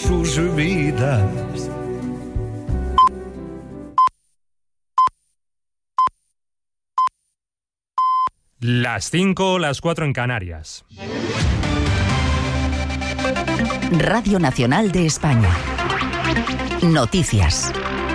sus vidas. Las 5, las 4 en Canarias. Radio Nacional de España. Noticias.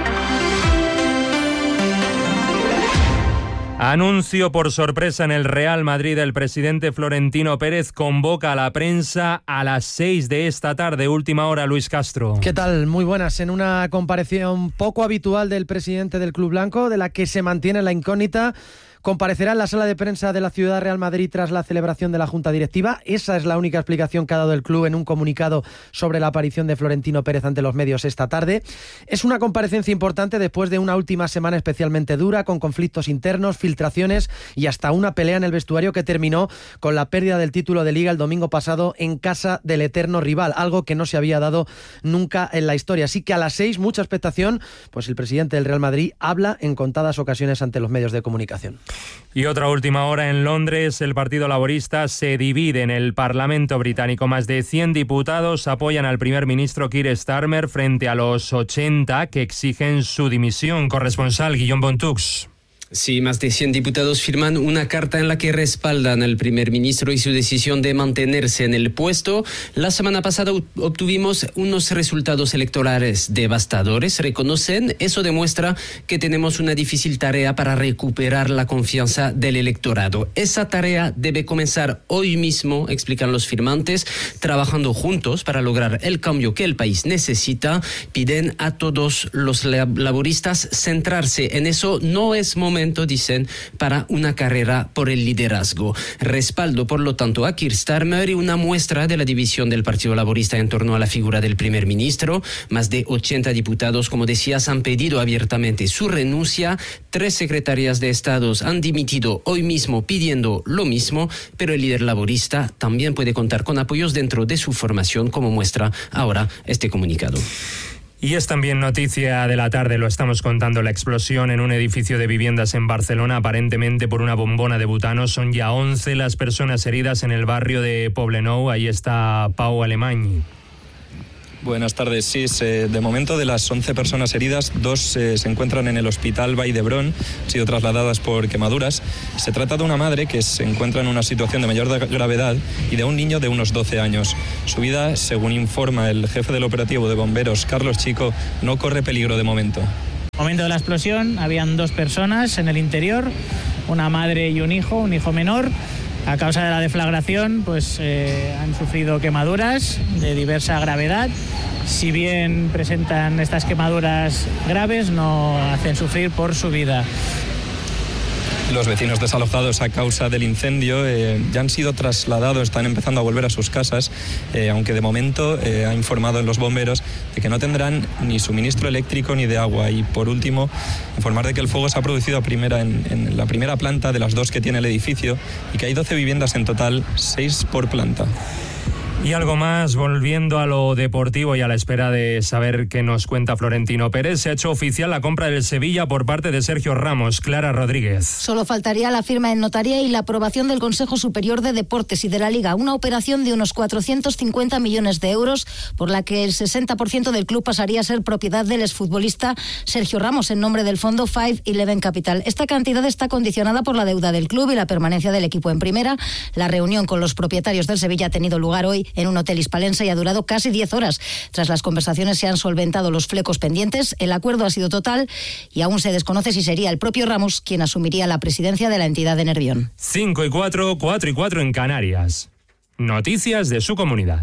Anuncio por sorpresa en el Real Madrid. El presidente Florentino Pérez convoca a la prensa a las 6 de esta tarde. Última hora, Luis Castro. ¿Qué tal? Muy buenas. En una comparación poco habitual del presidente del Club Blanco, de la que se mantiene la incógnita, comparecerá en la sala de prensa de la Ciudad Real Madrid tras la celebración de la Junta Directiva. Esa es la única explicación que ha dado el club en un comunicado sobre la aparición de Florentino Pérez ante los medios esta tarde. Es una comparecencia importante después de una última semana especialmente dura, con conflictos internos, filtraciones y hasta una pelea en el vestuario que terminó con la pérdida del título de Liga el domingo pasado en casa del eterno rival, algo que no se había dado nunca en la historia. Así que a las 6, mucha expectación, pues el presidente del Real Madrid habla en contadas ocasiones ante los medios de comunicación. Y otra última hora en Londres. El Partido Laborista se divide en el Parlamento británico. Más de 100 diputados apoyan al primer ministro Keir Starmer frente a los 80 que exigen su dimisión. Corresponsal Guillaume Bontux. Sí, más de 100 diputados firman una carta en la que respaldan al primer ministro y su decisión de mantenerse en el puesto. La semana pasada obtuvimos unos resultados electorales devastadores, reconocen. Eso demuestra que tenemos una difícil tarea para recuperar la confianza del electorado. Esa tarea debe comenzar hoy mismo, explican los firmantes, trabajando juntos para lograr el cambio que el país necesita. Piden a todos los laboristas centrarse en eso. No es momento, dicen, para una carrera por el liderazgo. Respaldo, por lo tanto, a Keir Starmer y una muestra de la división del Partido Laborista en torno a la figura del primer ministro. Más de 80 diputados, como decías, han pedido abiertamente su renuncia. 3 secretarias de Estado han dimitido hoy mismo pidiendo lo mismo, pero el líder laborista también puede contar con apoyos dentro de su formación, como muestra ahora este comunicado. Y es también noticia de la tarde, lo estamos contando, la explosión en un edificio de viviendas en Barcelona, aparentemente por una bombona de butano. Son ya 11 las personas heridas en el barrio de Poblenou. Ahí está Pau Alemany. Buenas tardes. Sí, de momento de las 11 personas heridas, 2 se encuentran en el hospital Vall d'Hebron, han sido trasladadas por quemaduras. Se trata de una madre que se encuentra en una situación de mayor gravedad y de un niño de unos 12 años. Su vida, según informa el jefe del operativo de bomberos, Carlos Chico, no corre peligro de momento. Momento de la explosión, habían 2 personas en el interior, una madre y un hijo menor. A causa de la deflagración, pues han sufrido quemaduras de diversa gravedad. Si bien presentan estas quemaduras graves, no hacen sufrir por su vida. Los vecinos desalojados a causa del incendio ya han sido trasladados, están empezando a volver a sus casas, aunque de momento ha informado en los bomberos de que no tendrán ni suministro eléctrico ni de agua. Y por último, informar de que el fuego se ha producido en la primera planta de las 2 que tiene el edificio y que hay 12 viviendas en total, 6 por planta. Y algo más, volviendo a lo deportivo y a la espera de saber qué nos cuenta Florentino Pérez, se ha hecho oficial la compra del Sevilla por parte de Sergio Ramos. Clara Rodríguez. Solo faltaría la firma en notaría y la aprobación del Consejo Superior de Deportes y de la Liga. Una operación de unos 450 millones de euros, por la que el 60% del club pasaría a ser propiedad del exfutbolista Sergio Ramos en nombre del fondo 5-11 Capital. Esta cantidad está condicionada por la deuda del club y la permanencia del equipo en primera. La reunión con los propietarios del Sevilla ha tenido lugar hoy en un hotel hispalense y ha durado casi 10 horas. Tras las conversaciones se han solventado los flecos pendientes, el acuerdo ha sido total y aún se desconoce si sería el propio Ramos quien asumiría la presidencia de la entidad de Nervión. 5 y 4, 4 y 4 en Canarias. Noticias de su comunidad.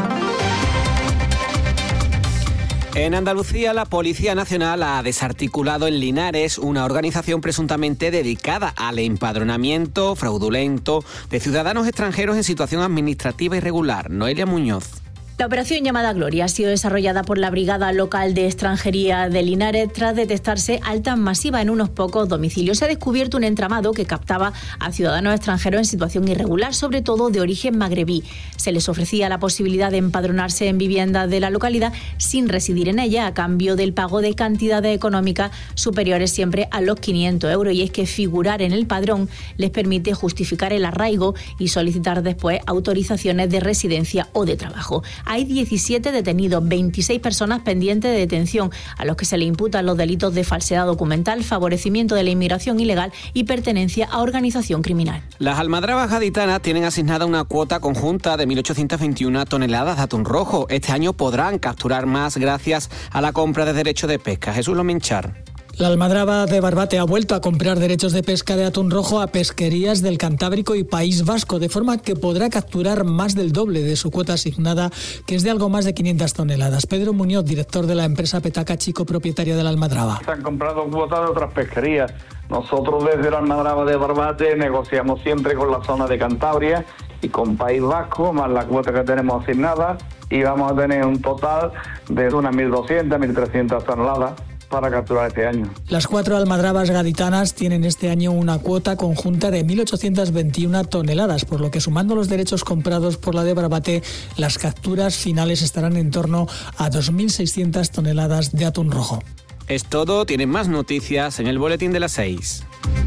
En Andalucía, la Policía Nacional ha desarticulado en Linares una organización presuntamente dedicada al empadronamiento fraudulento de ciudadanos extranjeros en situación administrativa irregular. Noelia Muñoz. La operación llamada Gloria ha sido desarrollada por la Brigada Local de Extranjería de Linares tras detectarse alta masiva en unos pocos domicilios. Se ha descubierto un entramado que captaba a ciudadanos extranjeros en situación irregular, sobre todo de origen magrebí. Se les ofrecía la posibilidad de empadronarse en viviendas de la localidad sin residir en ella, a cambio del pago de cantidades económicas superiores siempre a los 500 euros. Y es que figurar en el padrón les permite justificar el arraigo y solicitar después autorizaciones de residencia o de trabajo. hay 17 detenidos, 26 personas pendientes de detención, a los que se le imputan los delitos de falsedad documental, favorecimiento de la inmigración ilegal y pertenencia a organización criminal. Las almadrabas gaditanas tienen asignada una cuota conjunta de 1.821 toneladas de atún rojo. Este año podrán capturar más gracias a la compra de derechos de pesca. Jesús Lominchar. La almadraba de Barbate ha vuelto a comprar derechos de pesca de atún rojo a pesquerías del Cantábrico y País Vasco, de forma que podrá capturar más del doble de su cuota asignada, que es de algo más de 500 toneladas. Pedro Muñoz, director de la empresa Petaca Chico, propietario de la almadraba. Se han comprado cuotas de otras pesquerías. Nosotros desde la almadraba de Barbate negociamos siempre con la zona de Cantabria y con País Vasco, más la cuota que tenemos asignada, y vamos a tener un total de unas 1.200, 1.300 toneladas para capturar este año. Las 4 almadrabas gaditanas tienen este año una cuota conjunta de 1.821 toneladas, por lo que sumando los derechos comprados por la de Barbate, las capturas finales estarán en torno a 2.600 toneladas de atún rojo. Es todo, tienen más noticias en el boletín de las 6.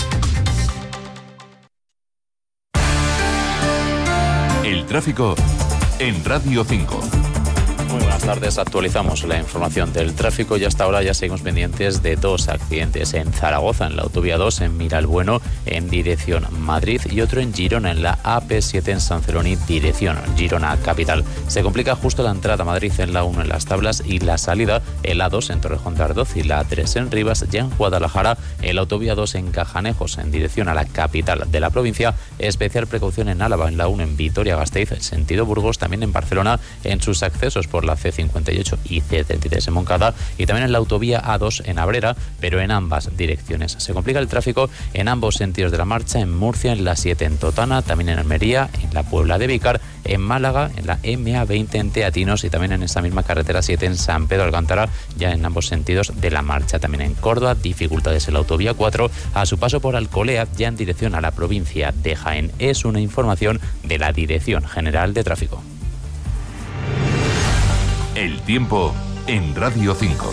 El tráfico en Radio 5. Muy buenas tardes, actualizamos la información del tráfico y hasta ahora ya seguimos pendientes de 2 accidentes en Zaragoza, en la autovía 2 en Miralbueno en dirección Madrid y otro en Girona en la AP7 en San Celoni dirección Girona capital. Se complica justo la entrada a Madrid en la 1 en Las Tablas y la salida en la 2 en Torrejón de Ardoz y la 3 en Rivas, ya en Guadalajara en la autovía 2 en Cajanejos en dirección a la capital de la provincia. Especial precaución en Álava en la 1 en Vitoria-Gasteiz sentido Burgos, también en Barcelona en sus accesos por la C58 y C33 en Moncada y también en la autovía A2 en Abrera, pero en ambas direcciones. Se complica el tráfico en ambos sentidos de la marcha, en Murcia, en la 7 en Totana, también en Almería, en la Puebla de Vícar, en Málaga, en la MA20 en Teatinos y también en esa misma carretera 7 en San Pedro Alcántara, ya en ambos sentidos de la marcha. También en Córdoba, dificultades en la autovía 4 a su paso por Alcolea, ya en dirección a la provincia de Jaén. Es una información de la Dirección General de Tráfico. El tiempo en Radio 5.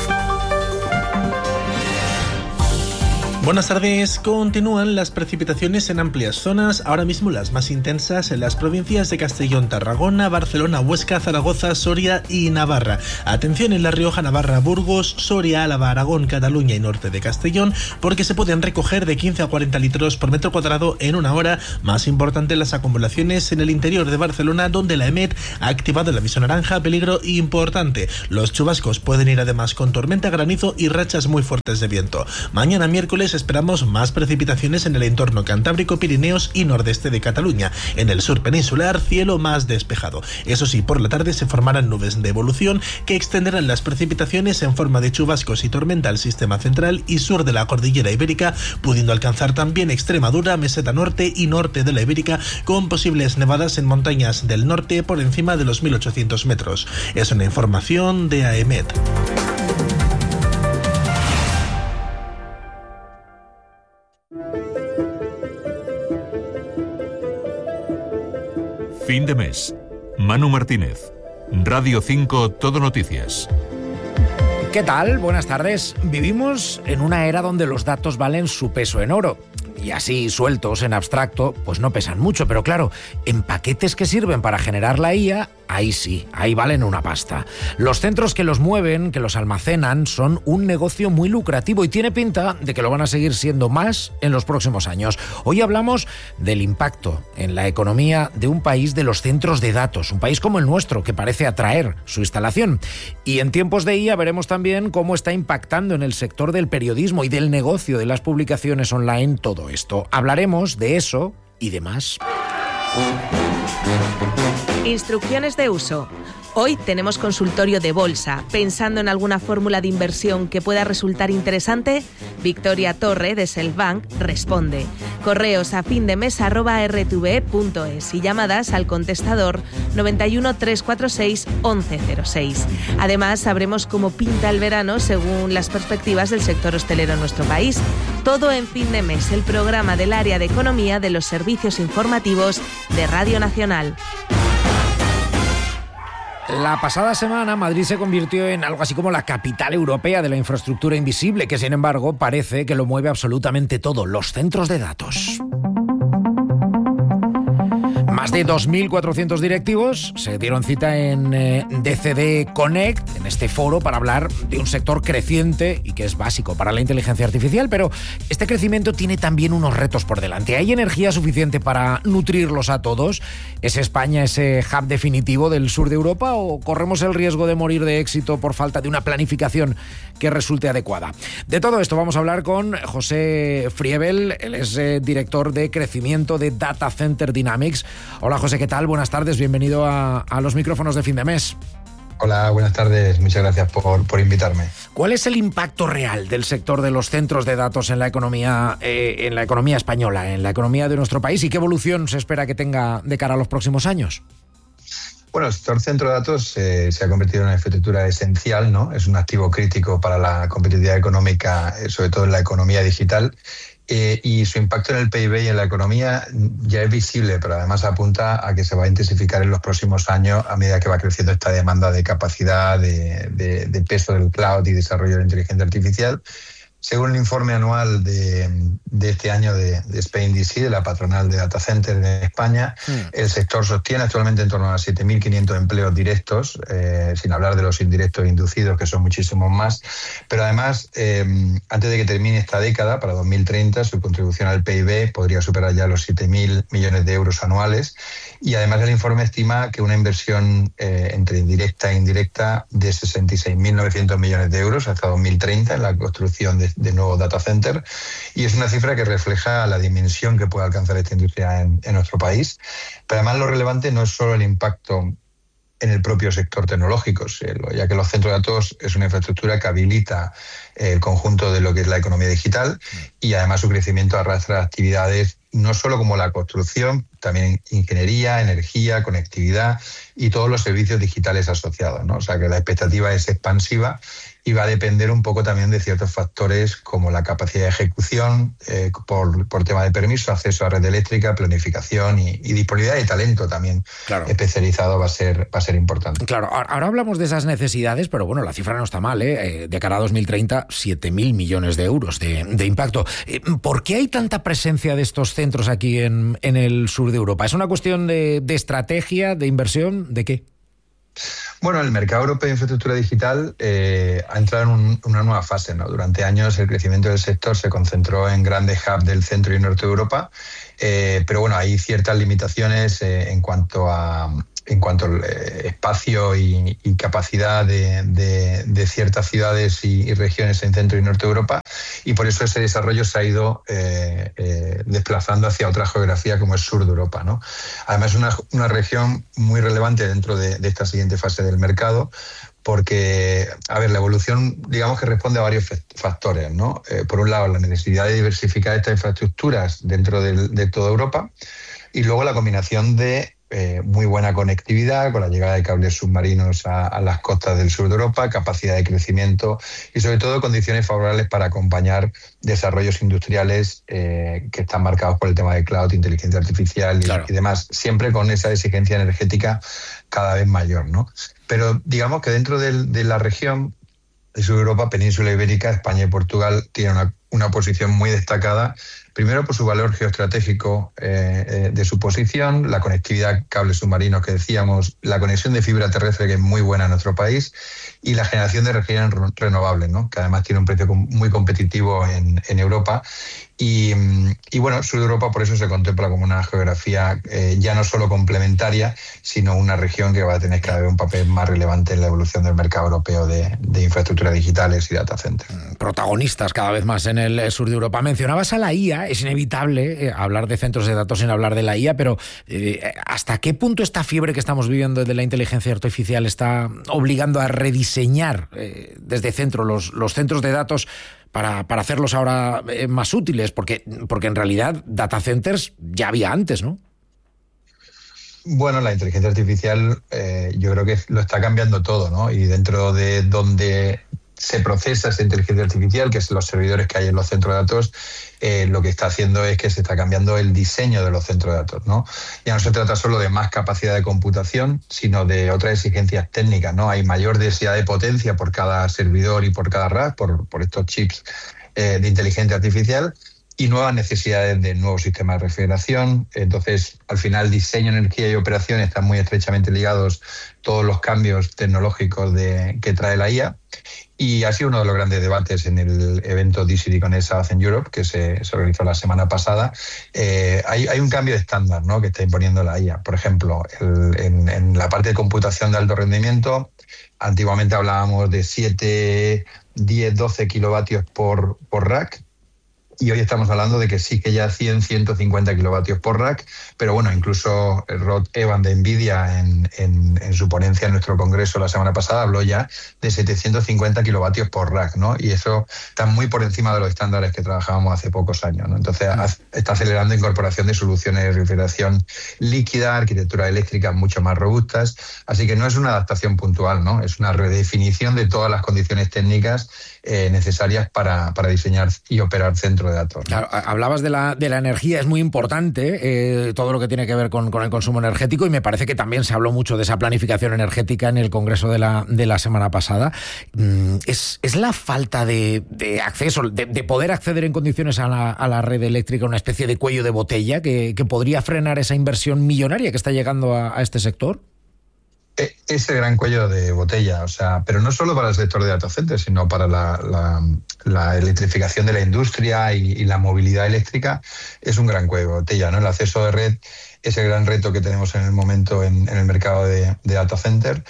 Buenas tardes. Continúan las precipitaciones en amplias zonas, ahora mismo las más intensas en las provincias de Castellón, Tarragona, Barcelona, Huesca, Zaragoza, Soria y Navarra. Atención en La Rioja, Navarra, Burgos, Soria, Álava, Aragón, Cataluña y norte de Castellón, porque se pueden recoger de 15 a 40 litros por metro cuadrado en una hora. Más importante las acumulaciones en el interior de Barcelona, donde la EMET ha activado el aviso naranja, peligro importante. Los chubascos pueden ir además con tormenta, granizo y rachas muy fuertes de viento. Mañana miércoles esperamos más precipitaciones en el entorno cantábrico, Pirineos y nordeste de Cataluña. En el sur peninsular, cielo más despejado. Eso sí, por la tarde se formarán nubes de evolución que extenderán las precipitaciones en forma de chubascos y tormenta al sistema central y sur de la cordillera ibérica, pudiendo alcanzar también Extremadura, meseta norte y norte de la Ibérica, con posibles nevadas en montañas del norte por encima de los 1.800 metros. Es una información de AEMET. Fin de mes. Manu Martínez. Radio 5 Todo Noticias. ¿Qué tal? Buenas tardes. Vivimos en una era donde los datos valen su peso en oro. Y así, sueltos, en abstracto, pues no pesan mucho. Pero claro, en paquetes que sirven para generar la IA, ahí sí, ahí valen una pasta. Los centros que los mueven, que los almacenan, son un negocio muy lucrativo y tiene pinta de que lo van a seguir siendo más en los próximos años. Hoy hablamos del impacto en la economía de un país de los centros de datos, un país como el nuestro, que parece atraer su instalación. Y en tiempos de IA veremos también cómo está impactando en el sector del periodismo y del negocio de las publicaciones online todo esto. Hablaremos de eso y de más. Instrucciones de uso. Hoy tenemos consultorio de bolsa. ¿Pensando en alguna fórmula de inversión que pueda resultar interesante? Victoria Torre, de Selbank, responde. Correos a findemes@rtve.es y llamadas al contestador 91 346 1106. Además, sabremos cómo pinta el verano según las perspectivas del sector hostelero en nuestro país. Todo en Fin de Mes, el programa del área de economía de los servicios informativos de Radio Nacional. La pasada semana Madrid se convirtió en algo así como la capital europea de la infraestructura invisible, que sin embargo parece que lo mueve absolutamente todo, los centros de datos. Más de 2.400 directivos se dieron cita en DCD Connect, en este foro, para hablar de un sector creciente y que es básico para la inteligencia artificial, pero este crecimiento tiene también unos retos por delante. ¿Hay energía suficiente para nutrirlos a todos? ¿Es España ese hub definitivo del sur de Europa o corremos el riesgo de morir de éxito por falta de una planificación que resulte adecuada? De todo esto vamos a hablar con José Friebel, él es director de crecimiento de Data Center Dynamics. Hola José, ¿qué tal? Buenas tardes, bienvenido a los micrófonos de fin de mes. Hola, buenas tardes, muchas gracias por invitarme. ¿Cuál es el impacto real del sector de los centros de datos en la economía española, en la economía de nuestro país, y qué evolución se espera que tenga de cara a los próximos años? Bueno, el sector centro de datos se ha convertido en una infraestructura esencial, ¿no? Es un activo crítico para la competitividad económica, sobre todo en la economía digital. Y su impacto en el PIB y en la economía ya es visible, pero además apunta a que se va a intensificar en los próximos años a medida que va creciendo esta demanda de capacidad, de peso del cloud y desarrollo de la inteligencia artificial. Según el informe anual de este año de Spain DC, de la patronal de Data Center en España, el sector sostiene actualmente en torno a 7.500 empleos directos, sin hablar de los indirectos inducidos, que son muchísimos más. Pero además, antes de que termine esta década, para 2030, su contribución al PIB podría superar ya los 7.000 millones de euros anuales. Y además el informe estima que una inversión entre indirecta e indirecta de 66.900 millones de euros hasta 2030 en la construcción de nuevos data centers, y es una cifra que refleja la dimensión que puede alcanzar esta industria en nuestro país. Pero además lo relevante no es solo el impacto en el propio sector tecnológico, ya que los centros de datos es una infraestructura que habilita el conjunto de lo que es la economía digital, y además su crecimiento arrastra actividades no solo como la construcción, también ingeniería, energía, conectividad y todos los servicios digitales asociados, ¿no? O sea que la expectativa es expansiva y va a depender un poco también de ciertos factores como la capacidad de ejecución, por tema de permiso, acceso a red eléctrica, planificación y disponibilidad de talento también, claro, especializado va a ser importante. Claro, ahora hablamos de esas necesidades, pero bueno, la cifra no está mal, ¿eh? De cara a 2030, 7.000 millones de euros de impacto. ¿Por qué hay tanta presencia de estos centros aquí en el sur de Europa? ¿Es una cuestión de estrategia, de inversión, de qué? Bueno, el mercado europeo de infraestructura digital ha entrado en una nueva fase, ¿no? Durante años el crecimiento del sector se concentró en grandes hubs del centro y norte de Europa, pero bueno, hay ciertas limitaciones en cuanto al espacio y capacidad de ciertas ciudades y regiones en centro y norte de Europa, y por eso ese desarrollo se ha ido desplazando hacia otra geografía como es sur de Europa, ¿no? Además es una región muy relevante dentro de esta siguiente fase del mercado, porque, la evolución, digamos que responde a varios factores, ¿no? Por un lado, la necesidad de diversificar estas infraestructuras dentro de toda Europa, y luego la combinación de muy buena conectividad con la llegada de cables submarinos a las costas del sur de Europa, capacidad de crecimiento y sobre todo condiciones favorables para acompañar desarrollos industriales que están marcados por el tema de cloud, inteligencia artificial y demás, siempre con esa exigencia energética cada vez mayor, ¿no? Pero digamos que dentro de la región de sur de Europa, península ibérica, España y Portugal tienen una posición muy destacada, primero por su valor geoestratégico de su posición, la conectividad, cables submarinos que decíamos, la conexión de fibra terrestre que es muy buena en nuestro país, y la generación de energías renovables, ¿no? Que además tiene un precio muy competitivo en Europa. Y bueno, sur de Europa por eso se contempla como una geografía ya no solo complementaria, sino una región que va a tener cada vez un papel más relevante en la evolución del mercado europeo de infraestructuras digitales y data centers. Protagonistas cada vez más en el sur de Europa. Mencionabas a la IA, es inevitable hablar de centros de datos sin hablar de la IA, pero ¿hasta qué punto esta fiebre que estamos viviendo de la inteligencia artificial está obligando a rediseñar desde centro los centros de datos para hacerlos ahora más útiles? Porque en realidad data centers ya había antes, ¿no? Bueno, la inteligencia artificial yo creo que lo está cambiando todo, ¿no? Y dentro de donde se procesa esa inteligencia artificial, que son los servidores que hay en los centros de datos, lo que está haciendo es que se está cambiando el diseño de los centros de datos, ¿no? Ya no se trata solo de más capacidad de computación, sino de otras exigencias técnicas, ¿no? Hay mayor densidad de potencia por cada servidor y por cada rack, por estos chips de inteligencia artificial, y nuevas necesidades de nuevos sistemas de refrigeración. Entonces, al final, diseño, energía y operación están muy estrechamente ligados todos los cambios tecnológicos que trae la IA. Y ha sido uno de los grandes debates en el evento DC Connect South en Europe, que se organizó la semana pasada. Hay un cambio de estándar, ¿no?, que está imponiendo la IA. Por ejemplo, en la parte de computación de alto rendimiento, antiguamente hablábamos de 7, 10, 12 kilovatios por rack. Y hoy estamos hablando de que sí que ya 100, 150 kilovatios por rack, pero bueno, incluso Rod Evan de NVIDIA en su ponencia en nuestro congreso la semana pasada habló ya de 750 kilovatios por rack, ¿no? Y eso está muy por encima de los estándares que trabajábamos hace pocos años, ¿no? Entonces está acelerando incorporación de soluciones de refrigeración líquida, arquitecturas eléctricas mucho más robustas, así que no es una adaptación puntual, ¿no? Es una redefinición de todas las condiciones técnicas necesarias para diseñar y operar centros de datos, ¿no? Claro, hablabas de la energía, es muy importante todo lo que tiene que ver con el consumo energético, y me parece que también se habló mucho de esa planificación energética en el congreso de la semana pasada. ¿Es la falta de acceso, de poder acceder en condiciones a la red eléctrica una especie de cuello de botella que podría frenar esa inversión millonaria que está llegando a este sector? Ese gran cuello de botella, pero no solo para el sector de data centers, sino para la electrificación de la industria y la movilidad eléctrica, es un gran cuello de botella, ¿no? El acceso de red es el gran reto que tenemos en el momento en el mercado de data center.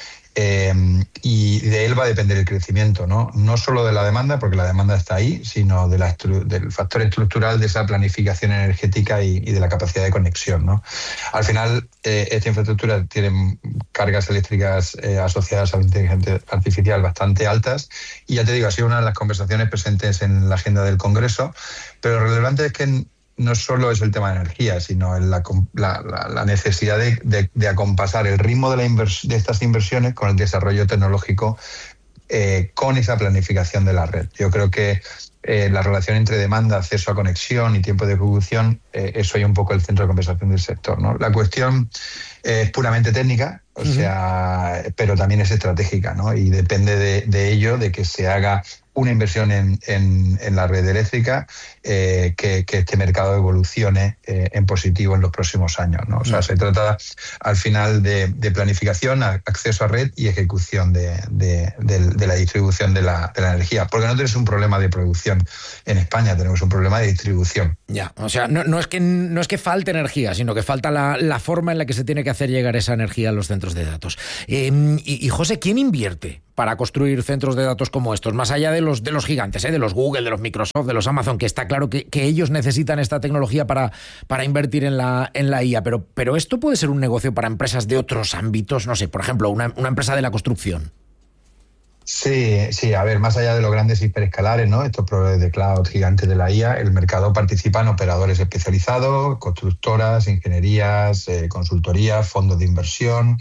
Y de él va a depender el crecimiento, ¿no? No solo de la demanda, porque la demanda está ahí, sino del factor estructural de esa planificación energética y de la capacidad de conexión, ¿no? Al final, esta infraestructura tiene cargas eléctricas asociadas a la inteligencia artificial bastante altas, y ya te digo, ha sido una de las conversaciones presentes en la agenda del Congreso, pero lo relevante es que no solo es el tema de energía, sino la necesidad de acompasar el ritmo de estas inversiones con el desarrollo tecnológico, con esa planificación de la red. Yo creo que la relación entre demanda, acceso a conexión y tiempo de ejecución es hoy un poco el centro de conversación del sector, ¿no? La cuestión es puramente técnica, pero también es estratégica, ¿no? Y depende de ello, de que se haga una inversión en la red eléctrica, que este mercado evolucione en positivo en los próximos años, ¿no? O sea, se trata al final de planificación, acceso a red y ejecución de la distribución de la energía. Porque no tenemos un problema de producción en España, tenemos un problema de distribución. Ya, o sea, no es que falte energía, sino que falta la forma en la que se tiene que hacer llegar esa energía a los centros de datos. Y José, ¿quién invierte para construir centros de datos como estos? Más allá de los gigantes, de los Google, de los Microsoft, de los Amazon, que está claro que ellos necesitan esta tecnología para invertir en la IA, pero esto puede ser un negocio para empresas de otros ámbitos, no sé, por ejemplo, una empresa de la construcción. Sí, a ver, más allá de los grandes hiperescalares, ¿no?, estos proveedores de cloud gigantes de la IA, el mercado participa en operadores especializados, constructoras, ingenierías, consultorías, fondos de inversión,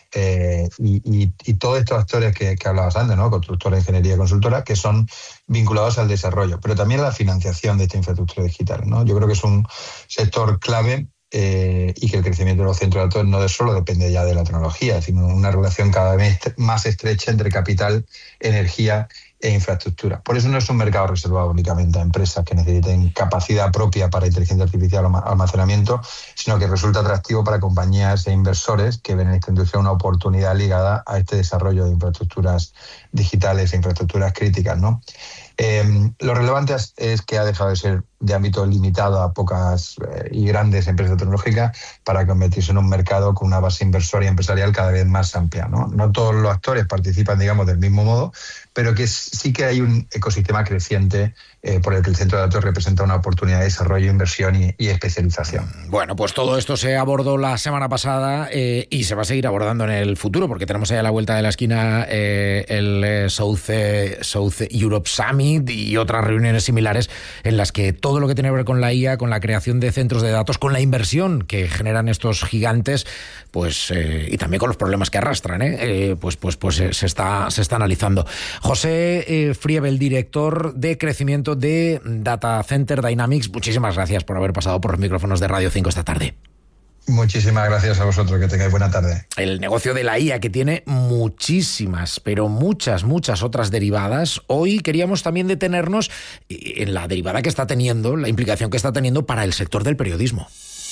y todos estos actores que hablabas antes, ¿no?, constructora, ingeniería, consultora, que son vinculados al desarrollo, pero también a la financiación de esta infraestructura digital, ¿no? Yo creo que es un sector clave, y que el crecimiento de los centros de datos no solo depende ya de la tecnología, sino una relación cada vez más estrecha entre capital, energía e infraestructura. Por eso no es un mercado reservado únicamente a empresas que necesiten capacidad propia para inteligencia artificial o almacenamiento, sino que resulta atractivo para compañías e inversores que ven en esta industria una oportunidad ligada a este desarrollo de infraestructuras digitales e infraestructuras críticas, ¿no? Lo relevante es que ha dejado de ser de ámbito limitado a pocas y grandes empresas tecnológicas para convertirse en un mercado con una base inversora y empresarial cada vez más amplia, ¿no? No todos los actores participan, digamos, del mismo modo, pero que sí que hay un ecosistema creciente por el que el centro de datos representa una oportunidad de desarrollo, inversión y especialización. Bueno, pues todo esto se abordó la semana pasada y se va a seguir abordando en el futuro, porque tenemos ahí a la vuelta de la esquina el South Europe Summit y otras reuniones similares en las que todo lo que tiene que ver con la IA, con la creación de centros de datos, con la inversión que generan estos gigantes, pues y también con los problemas que arrastran, pues se está analizando. José Friebel, director de crecimiento de Data Center Dynamics, muchísimas gracias por haber pasado por los micrófonos de Radio 5 esta tarde. Muchísimas gracias a vosotros, que tengáis buena tarde. El negocio de la IA, que tiene muchísimas, pero muchas otras derivadas. Hoy queríamos también detenernos en la derivada que está teniendo, la implicación que está teniendo para el sector del periodismo.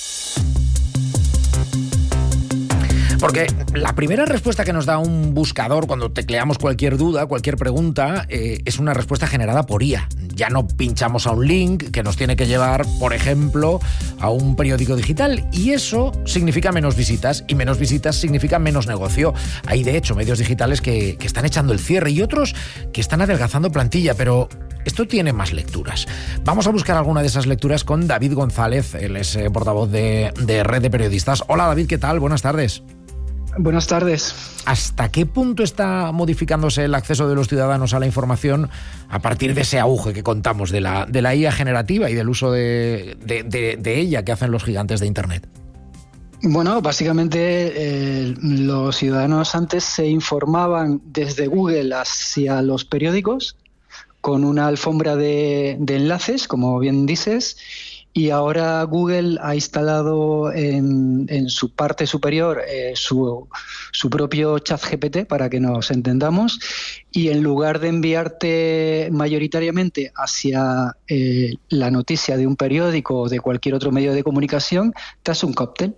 Porque la primera respuesta que nos da un buscador cuando tecleamos cualquier duda, cualquier pregunta, es una respuesta generada por IA. Ya no pinchamos a un link que nos tiene que llevar, por ejemplo, a un periódico digital. Y eso significa menos visitas, y menos visitas significa menos negocio. Hay, de hecho, medios digitales que están echando el cierre y otros que están adelgazando plantilla, pero esto tiene más lecturas. Vamos a buscar alguna de esas lecturas con David González, él es portavoz de Red de Periodistas. Hola, David, ¿qué tal? Buenas tardes. Buenas tardes. ¿Hasta qué punto está modificándose el acceso de los ciudadanos a la información a partir de ese auge que contamos de la IA generativa y del uso de ella que hacen los gigantes de Internet? Bueno, básicamente los ciudadanos antes se informaban desde Google hacia los periódicos con una alfombra de enlaces, como bien dices. Y ahora Google ha instalado en su parte superior su propio ChatGPT, para que nos entendamos, y en lugar de enviarte mayoritariamente hacia la noticia de un periódico o de cualquier otro medio de comunicación, te hace un cóctel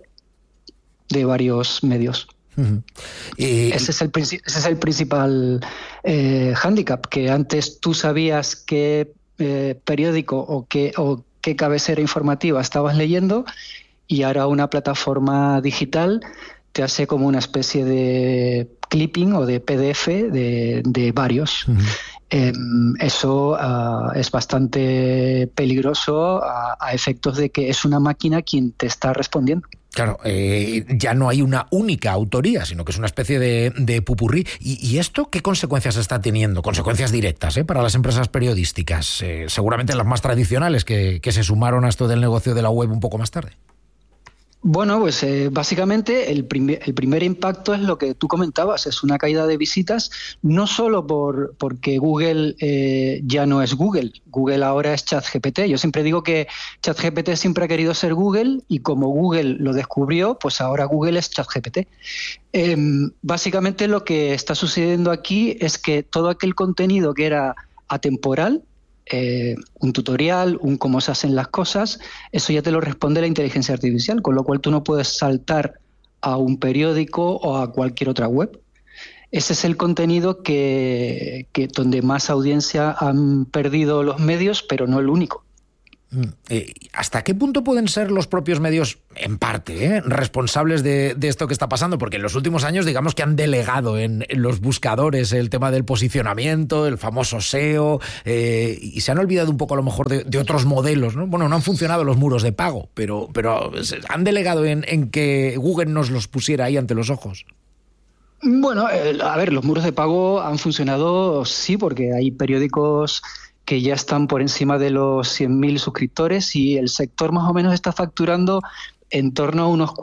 de varios medios. Uh-huh. Ese es el principal hándicap, que antes tú sabías qué periódico o qué cabecera informativa estabas leyendo, y ahora una plataforma digital te hace como una especie de clipping o de PDF de varios. Uh-huh. Eso es bastante peligroso a efectos de que es una máquina quien te está respondiendo. Claro, ya no hay una única autoría, sino que es una especie de pupurrí. ¿Y esto qué consecuencias está teniendo? Consecuencias directas para las empresas periodísticas, seguramente las más tradicionales que se sumaron a esto del negocio de la web un poco más tarde. Bueno, pues básicamente el primer impacto es lo que tú comentabas, es una caída de visitas, no solo porque Google ya no es Google ahora es ChatGPT. Yo siempre digo que ChatGPT siempre ha querido ser Google, y como Google lo descubrió, pues ahora Google es ChatGPT. Básicamente lo que está sucediendo aquí es que todo aquel contenido que era atemporal, un tutorial, un cómo se hacen las cosas, eso ya te lo responde la inteligencia artificial, con lo cual tú no puedes saltar a un periódico o a cualquier otra web. Ese es el contenido que donde más audiencia han perdido los medios, pero no el único. ¿Hasta qué punto pueden ser los propios medios, en parte, responsables de esto que está pasando? Porque en los últimos años, digamos que han delegado en los buscadores el tema del posicionamiento, el famoso SEO, y se han olvidado un poco a lo mejor de otros modelos, ¿no? Bueno, no han funcionado los muros de pago, pero han delegado en que Google nos los pusiera ahí ante los ojos. Bueno, a ver, los muros de pago han funcionado, sí, porque hay periódicos que ya están por encima de los 100.000 suscriptores, y el sector más o menos está facturando en torno a unos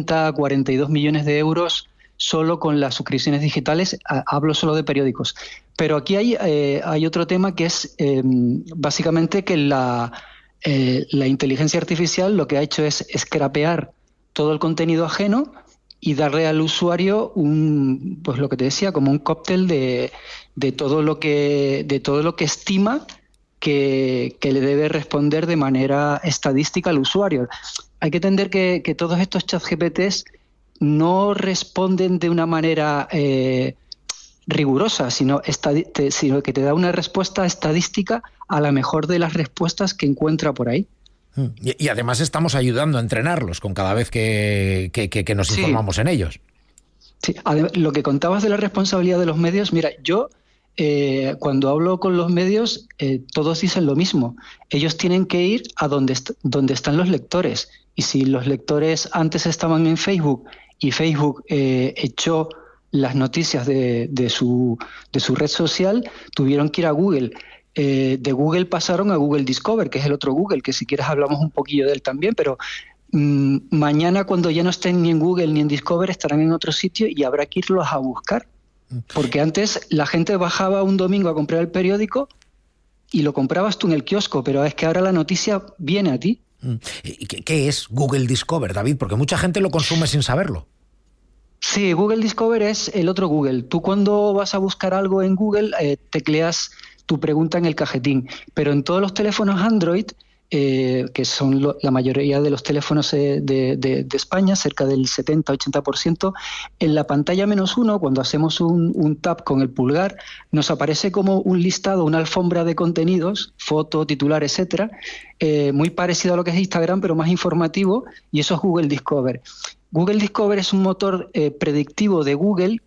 42 millones de euros solo con las suscripciones digitales. Hablo solo de periódicos. Pero aquí hay otro tema, que es básicamente que la inteligencia artificial lo que ha hecho es scrapear todo el contenido ajeno y darle al usuario pues lo que te decía, como un cóctel de todo lo que estima que le debe responder de manera estadística al usuario. Hay que entender que todos estos ChatGPTs no responden de una manera rigurosa, sino que te da una respuesta estadística a la mejor de las respuestas que encuentra por ahí. Y además estamos ayudando a entrenarlos con cada vez que nos informamos en ellos. Sí, lo que contabas de la responsabilidad de los medios, mira, yo cuando hablo con los medios, todos dicen lo mismo. Ellos tienen que ir a donde están los lectores. Y si los lectores antes estaban en Facebook y Facebook echó las noticias de su red social, tuvieron que ir a Google. De Google pasaron a Google Discover, que es el otro Google, que si quieres hablamos un poquillo de él también, pero mañana, cuando ya no estén ni en Google ni en Discover, estarán en otro sitio y habrá que irlos a buscar. Porque antes la gente bajaba un domingo a comprar el periódico y lo comprabas tú en el kiosco, pero es que ahora la noticia viene a ti. ¿Qué es Google Discover, David? Porque mucha gente lo consume sin saberlo. Sí, Google Discover es el otro Google. Tú cuando vas a buscar algo en Google, tecleas tu pregunta en el cajetín, pero en todos los teléfonos Android, que son la mayoría de los teléfonos de España, cerca del 70-80%, en la pantalla -1, cuando hacemos un tap con el pulgar, nos aparece como un listado, una alfombra de contenidos, foto, titular, etcétera, muy parecido a lo que es Instagram, pero más informativo, y eso es Google Discover. Google Discover es un motor predictivo de Google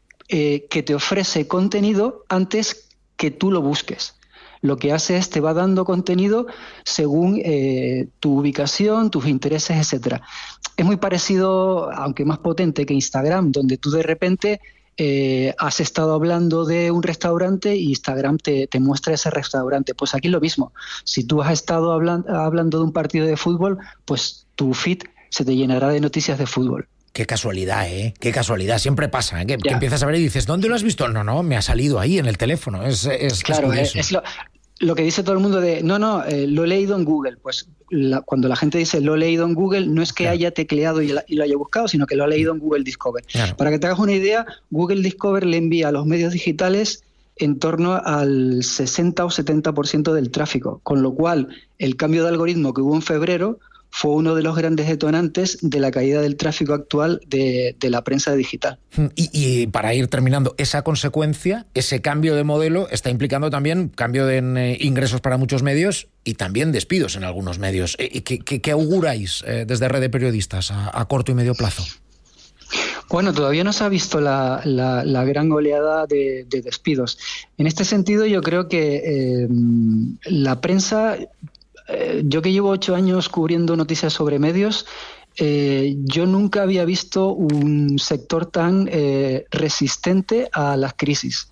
que te ofrece contenido antes que tú lo busques. Lo que hace es te va dando contenido según tu ubicación, tus intereses, etcétera. Es muy parecido, aunque más potente que Instagram, donde tú de repente has estado hablando de un restaurante y Instagram te muestra ese restaurante. Pues aquí es lo mismo. Si tú has estado hablando de un partido de fútbol, pues tu feed se te llenará de noticias de fútbol. Qué casualidad, ¿eh? Qué casualidad. Siempre pasa, ¿eh? Que empiezas a ver y dices, ¿dónde lo has visto? No, me ha salido ahí en el teléfono. Claro, es lo que dice todo el mundo de, lo he leído en Google. Pues cuando la gente dice lo he leído en Google, no es que haya tecleado y lo haya buscado, sino que lo ha leído en Google Discover. Claro. Para que te hagas una idea, Google Discover le envía a los medios digitales en torno al 60 o 70% del tráfico, con lo cual el cambio de algoritmo que hubo en febrero fue uno de los grandes detonantes de la caída del tráfico actual de la prensa digital. Y para ir terminando, esa consecuencia, ese cambio de modelo, está implicando también cambio en ingresos para muchos medios y también despidos en algunos medios. ¿Qué auguráis desde Red de Periodistas a corto y medio plazo? Bueno, todavía no se ha visto la gran oleada de despidos. En este sentido, yo creo que la prensa... Yo que llevo 8 años cubriendo noticias sobre medios, yo nunca había visto un sector tan resistente a las crisis.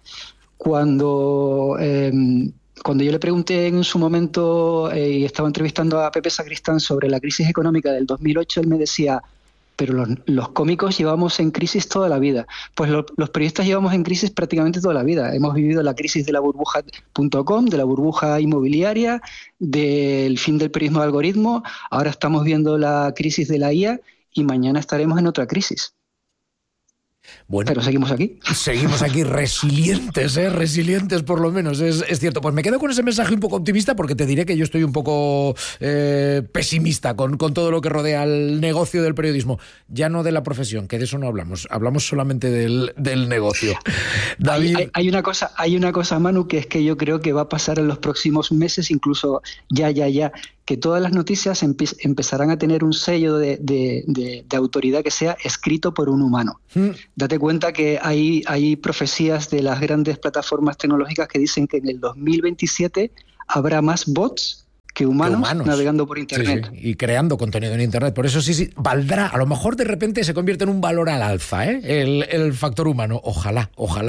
Cuando yo le pregunté en su momento y estaba entrevistando a Pepe Sacristán sobre la crisis económica del 2008, él me decía, pero los cómicos llevamos en crisis toda la vida. Pues los periodistas llevamos en crisis prácticamente toda la vida. Hemos vivido la crisis de la burbuja.com, de la burbuja inmobiliaria, del fin del periodismo de algoritmo. Ahora estamos viendo la crisis de la IA y mañana estaremos en otra crisis. Bueno, pero seguimos aquí. Seguimos aquí resilientes, resilientes por lo menos, es cierto. Pues me quedo con ese mensaje un poco optimista porque te diré que yo estoy un poco pesimista con todo lo que rodea al negocio del periodismo. Ya no de la profesión, que de eso no hablamos solamente del negocio. David... Hay una cosa, Manu, que es que yo creo que va a pasar en los próximos meses, incluso ya, que todas las noticias empezarán a tener un sello de autoridad que sea escrito por un humano. Date cuenta que hay profecías de las grandes plataformas tecnológicas que dicen que en el 2027 habrá más bots que humanos navegando por Internet. Sí, y creando contenido en Internet. Por eso sí, valdrá, a lo mejor de repente se convierte en un valor al alza, el factor humano. Ojalá.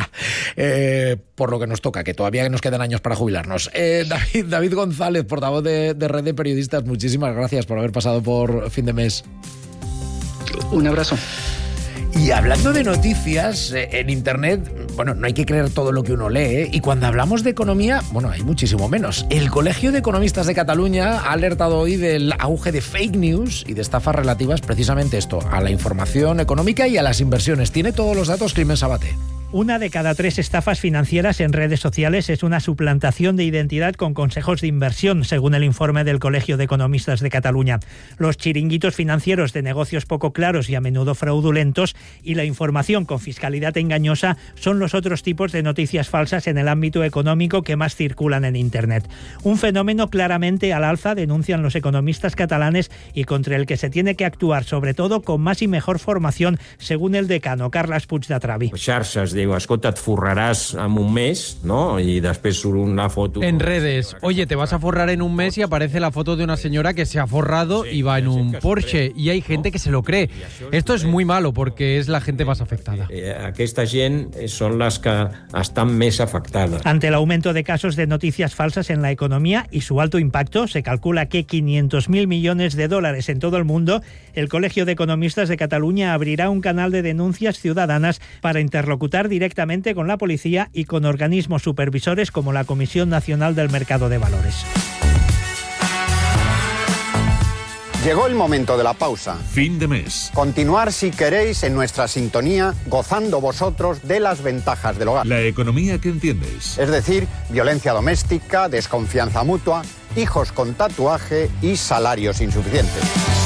Por lo que nos toca, que todavía nos quedan años para jubilarnos. David González, portavoz de Red de Periodistas, muchísimas gracias por haber pasado por fin de mes. Un abrazo. Y hablando de noticias en Internet, bueno, no hay que creer todo lo que uno lee, y cuando hablamos de economía, bueno, hay muchísimo menos. El Colegio de Economistas de Cataluña ha alertado hoy del auge de fake news y de estafas relativas precisamente a la información económica y a las inversiones. Tiene todos los datos Climent Sabaté. 1 de cada 3 estafas financieras en redes sociales es una suplantación de identidad con consejos de inversión, según el informe del Colegio de Economistas de Cataluña. Los chiringuitos financieros de negocios poco claros y a menudo fraudulentos y la información con fiscalidad engañosa son los otros tipos de noticias falsas en el ámbito económico que más circulan en Internet. Un fenómeno claramente al alza, denuncian los economistas catalanes, y contra el que se tiene que actuar, sobre todo con más y mejor formación, según el decano Carles Puigdetravi. Digo, escolta, et forraràs en un mes, ¿no? Y después sube una foto. En redes, oye, te vas a forrar en un mes y aparece la foto de una señora que se ha forrado y va en un Porsche, y hay gente que se lo cree. Esto es muy malo porque es la gente más afectada. Aquesta gent són les que estan més afectades. Ante el aumento de casos de noticias falsas en la economía y su alto impacto, se calcula que 500.000 millones de dólares en todo el mundo, el Colegio de Economistas de Cataluña abrirá un canal de denuncias ciudadanas para interlocutar directamente con la policía y con organismos supervisores como la Comisión Nacional del Mercado de Valores. Llegó el momento de la pausa. Fin de mes. Continuar, si queréis, en nuestra sintonía, gozando vosotros de las ventajas del hogar. La economía que entiendes. Es decir, violencia doméstica, desconfianza mutua, hijos con tatuaje y salarios insuficientes.